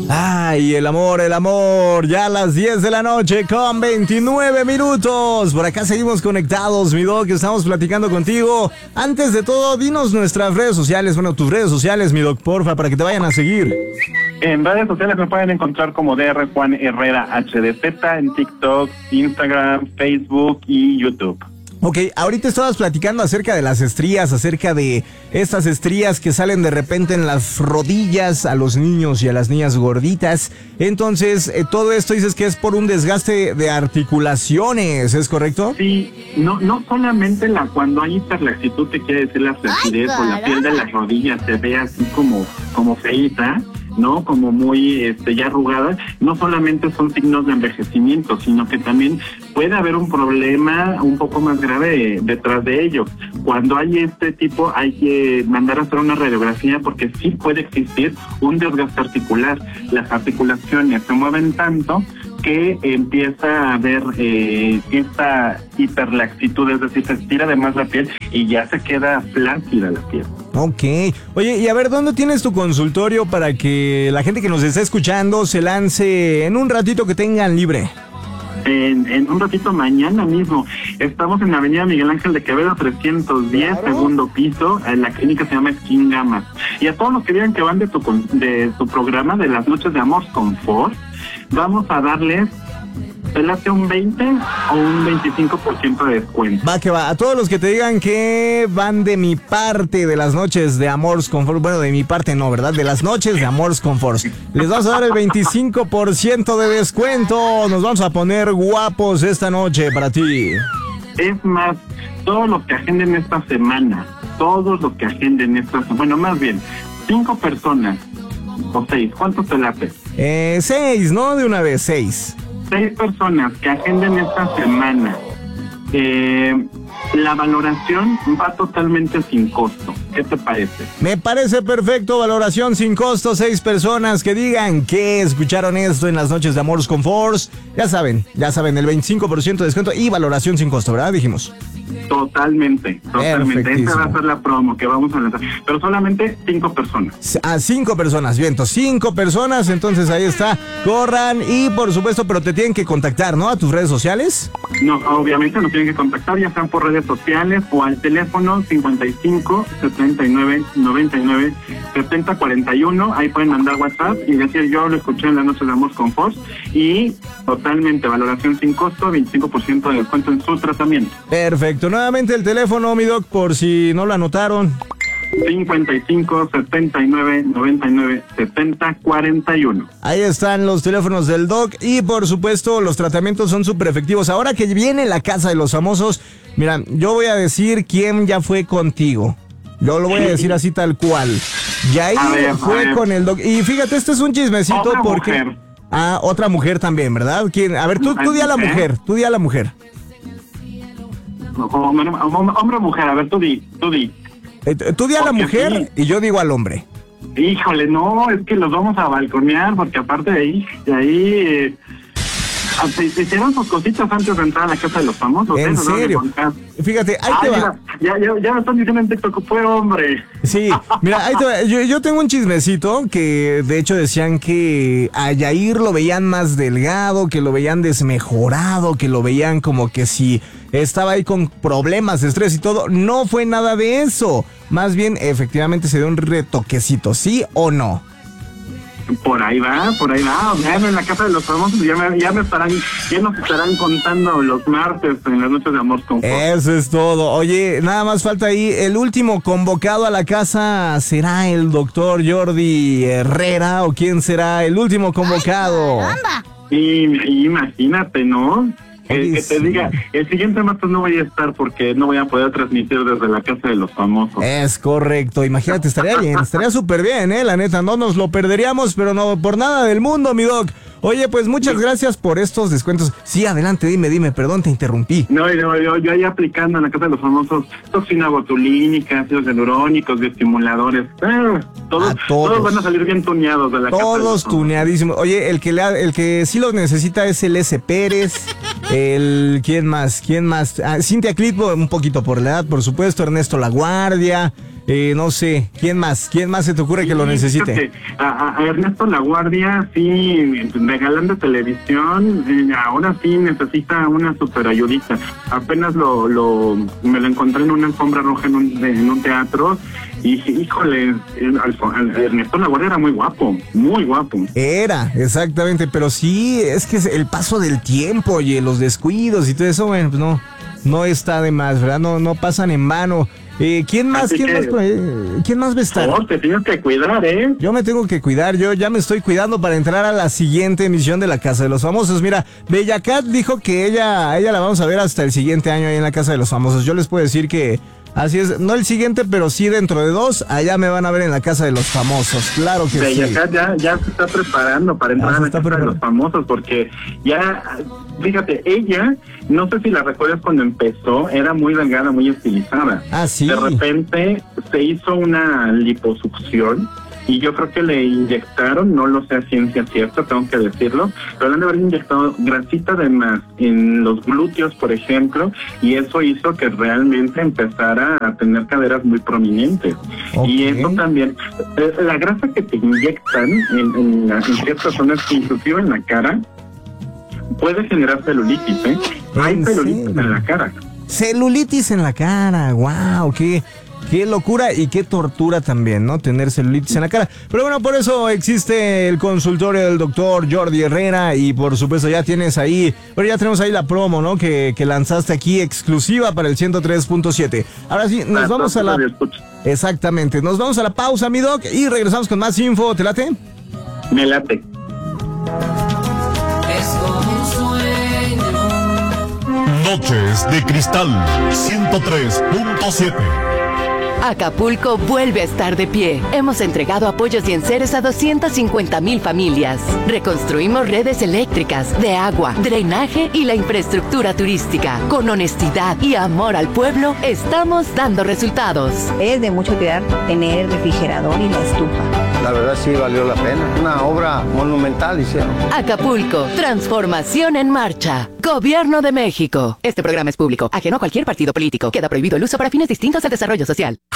Ay, el amor, ya a las 10 de la noche con 29 minutos. Por acá seguimos conectados, mi Doc, estamos platicando contigo. Antes de todo, dinos nuestras redes sociales, tus redes sociales, mi Doc, porfa, para que te vayan a seguir. En redes sociales me pueden encontrar como DR Juan Herrera HDZ, en TikTok, Instagram, Facebook y YouTube. Ok, ahorita estabas platicando acerca de las estrías, acerca de estas estrías que salen de repente en las rodillas a los niños y a las niñas gorditas. Entonces, todo esto dices que es por un desgaste de articulaciones, ¿es correcto? Sí, no solamente cuando hay hiperlaxitud, que quiere decir la flacidez o la piel de las rodillas se ve así como feíta, ¿no? Como muy ya arrugada, no solamente son signos de envejecimiento, sino que también puede haber un problema un poco más grave detrás de ello. Cuando hay este tipo, hay que mandar a hacer una radiografía porque sí puede existir un desgaste articular. Las articulaciones se mueven tanto que empieza a haber esta hiperlaxitud, es decir, se estira de más la piel y ya se queda flácida la piel. Ok. Oye, y a ver, ¿dónde tienes tu consultorio para que la gente que nos está escuchando se lance en un ratito que tengan libre? En un ratito, mañana mismo. Estamos en la avenida Miguel Ángel de Quevedo 310, segundo piso. La clínica se llama Skin Gamas. Y a todos los que digan que van de tu programa de las noches de Amor Confort, vamos a darles un 20 o un 25% de descuento. Va que va. A todos los que te digan que van de mi parte de las noches de Amors Confort. Bueno, de mi parte no, ¿verdad? De las noches de Amors Confort. Les vamos a dar el 25% de descuento. Nos vamos a poner guapos esta noche para ti. Es más, todos los que agenden esta semana, bueno, más bien, 5 personas o 6, ¿cuántos te late? 6, ¿no? De una vez, 6. 6 personas que agenden esta semana, la valoración va totalmente sin costo. ¿Qué te parece? Me parece perfecto, valoración sin costo. 6 personas que digan que escucharon esto en las noches de Amors Confort. Ya saben, el 25% de descuento y valoración sin costo, ¿verdad? Dijimos. Totalmente. Esta va a ser la promo que vamos a lanzar, pero solamente 5 personas. 5 personas, vientos, 5 personas, entonces ahí está, corran y por supuesto, pero te tienen que contactar, ¿no? A tus redes sociales. No, obviamente nos tienen que contactar, ya sean por redes sociales o al teléfono 55 79 99 70 41, ahí pueden mandar WhatsApp y decir yo lo escuché en la noche de Amor Confort y totalmente valoración sin costo, 25% de descuento en su tratamiento. Perfecto, nuevamente el teléfono, mi Doc, por si no lo anotaron. 55 79 99 70 41. Ahí están los teléfonos del Doc y por supuesto los tratamientos son súper efectivos. Ahora que viene la casa de los famosos, mira, yo voy a decir quién ya fue contigo. Yo lo voy a decir así tal cual. Yair fue con el Doc. Y fíjate, este es un chismecito otra porque... Mujer. Ah, otra mujer también, ¿verdad? ¿Quién? A ver, tú di a la mujer, Hombre o mujer, a ver, tú di. Tú di a la mujer y yo digo al hombre. Híjole, no, es que los vamos a balconear, porque aparte de ahí se hicieron sus cositas antes de entrar a la casa de los famosos. ¿En serio? Fíjate, ahí te va. Ya me están diciendo en TikTok, fue hombre. Sí, mira, ahí te va. Yo tengo un chismecito que de hecho decían que a Yair lo veían más delgado, que lo veían desmejorado, que lo veían como que si estaba ahí con problemas de estrés y todo. No fue nada de eso. Más bien, efectivamente se dio un retoquecito, ¿sí o no? Por ahí va. Vean, en la casa de los famosos ya nos estarán contando los martes en las noches de Amor Confort. Eso es todo. Oye, nada más falta ahí. El último convocado a la casa será el doctor Jordi Herrera, o quién será el último convocado. Y imagínate, ¿no? Que te diga, el siguiente martes no voy a estar porque no voy a poder transmitir desde la casa de los famosos. Es correcto, imagínate, estaría bien, estaría súper bien, la neta, no nos lo perderíamos, pero no por nada del mundo, mi Doc. Oye, pues muchas gracias por estos descuentos. Sí, adelante, dime, perdón, te interrumpí. No, yo ahí aplicando en la casa de los famosos toxina botulínica, ácidos hialurónicos, bioestimuladores. Todos van a salir bien tuneados de la casa. Todos tuneadísimos. Oye, el que sí los necesita es el S. Pérez. ¿Quién más? Cintia Clitbo, un poquito por la edad, por supuesto. Ernesto La Guardia. no sé, ¿quién más se te ocurre que lo necesite? Fíjate, a Ernesto Laguardia, sí, regalando televisión, ahora sí necesita una super ayudita. Apenas me lo encontré en una alfombra roja en un teatro y dije, híjole, Ernesto Laguardia era muy guapo, muy guapo. Era, exactamente, pero sí, es que el paso del tiempo y los descuidos y todo eso, bueno, pues no está de más, ¿verdad? No pasan en vano. ¿Quién más va a estar? Por favor, te tienes que cuidar, ¿eh? Yo me tengo que cuidar, yo ya me estoy cuidando para entrar a la siguiente emisión de La Casa de los Famosos. Mira, Bella Cat dijo que ella la vamos a ver hasta el siguiente año ahí en La Casa de los Famosos. Yo les puedo decir que así es, no el siguiente, pero sí dentro de 2, allá me van a ver en La Casa de los Famosos, claro que Bella sí. Cat ya se está preparando para entrar a La Casa de los Famosos, porque ya, fíjate, ella, no sé si la recuerdas cuando empezó, era muy delgada, muy estilizada. Ah, sí. De repente se hizo una liposucción y yo creo que le inyectaron, no lo sé a ciencia cierta, tengo que decirlo, pero le han de haber inyectado grasita de más en los glúteos, por ejemplo, y eso hizo que realmente empezara a tener caderas muy prominentes. Okay. Y eso también, la grasa que te inyectan en ciertas zonas, inclusive en la cara, puede generar celulitis, ¿eh? Hay celulitis en la cara. Celulitis en la cara, wow, qué locura y qué tortura también, ¿no? Tener celulitis en la cara. Pero bueno, por eso existe el consultorio del doctor Jordi Herrera y por supuesto ya tenemos ahí la promo, ¿no? Que lanzaste aquí exclusiva para el 103.7. Ahora sí, nos vamos a la... Exactamente, nos vamos a la pausa, mi doc, y regresamos con más info. ¿Te late? Me late. Es como un sueño. Noches de Cristal 103.7. Acapulco vuelve a estar de pie. Hemos entregado apoyos y enseres a 250,000 familias. Reconstruimos redes eléctricas, de agua, drenaje y la infraestructura turística. Con honestidad y amor al pueblo, estamos dando resultados. Es de mucho cuidar tener el refrigerador y la estufa. La verdad sí valió la pena. Una obra monumental hicieron. Acapulco, transformación en marcha. Gobierno de México. Este programa es público, ajeno a cualquier partido político. Queda prohibido el uso para fines distintos al desarrollo social.